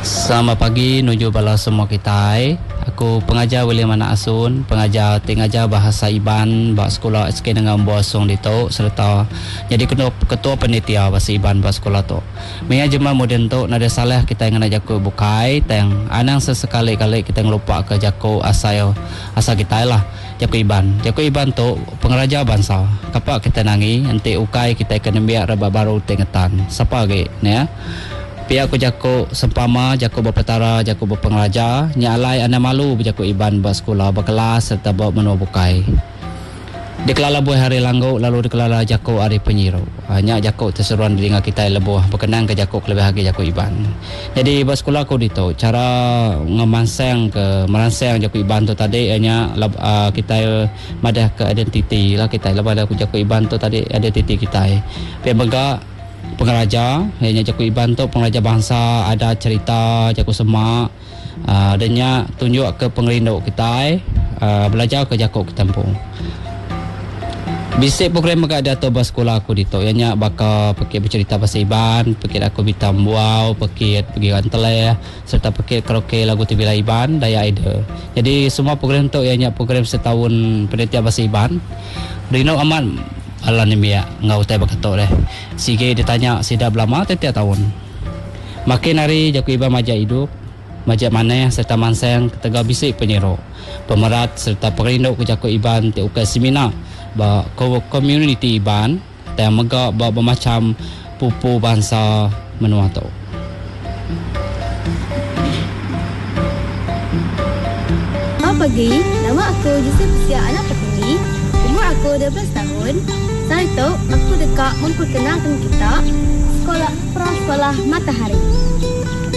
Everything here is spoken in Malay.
Selamat pagi nuju bala semua kita. Aku pengajar William Anak Asun, pengajar tengajar bahasa Iban bak sekolah SK dengan Bosong di Tok serta jadi ketua panitia bahasa Iban bak sekolah Tok. Mia jemaah moden Tok nada salah kita dengan jaku bukai tang anang sesekali-kali kita ngelupa ke jaku asal kita lah. Jaku Iban Tok pengeraja bangsa. Kapak kita nangi nanti ukai kita kena biar raba baru tengetan. Siapa ge ya? Pihak aku jako sempama, jako berpetara, jako berpengeraja, nyalai anda malu berjako Iban bersekolah, berkelas serta bawa menua bukai. Dikelala buai hari langgo, lalu dikelala jako hari penyiru. Hanya jako terseruan di dengan kita lebuh, berkenang ke jako lebih lagi jako Iban. Jadi bersekolah aku dito, cara merangsang jako Iban tu tadi hanya kita madah ke identiti lah kita. Lepas aku jako Iban tu tadi identiti kita. Pihak bengak pengeraja hanya jaku Iban tu pengeraja bangsa ada cerita jaku semak adanya tunjuk ke pengerinduk kita belajar ke jaku ke tempung bisik program agak ada tu sekolah aku dito hanya bakal pergi bercerita bahasa Iban pergi aku bitam buau pergi ranteleh serta pergi karaoke lagu Tibila Iban daya ide jadi semua program tu hanya program setahun penelitian bahasa Iban Rino aman Allah ni biar ngau tay bakatok deh. Sige ditanya sidak lama setiap tahun. Makin hari jaku Iban majak hidup, majak maneh serta manseng ketega bisik penyero. Pemerat serta perinduk ke jaku Iban ti ukai seminar ba community Iban yang megak ba bermacam pupu bangsa menua tu. Selamat pagi, nama aku Yusuf Sia Anak Petani. Umur aku 12 tahun. Saat itu, aku dekat memperkenalkan kita sekolah Prasekolah Matahari.